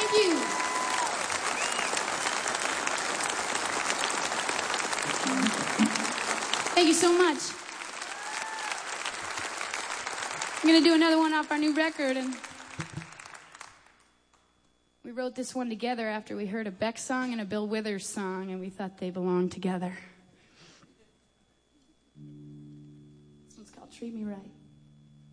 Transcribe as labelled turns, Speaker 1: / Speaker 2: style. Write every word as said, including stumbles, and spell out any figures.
Speaker 1: Thank you. Thank you so much. I'm going to do another one off our new record, and we wrote this one together after we heard a Beck song and a Bill Withers song, and we thought they belonged together. This one's called Treat Me Right.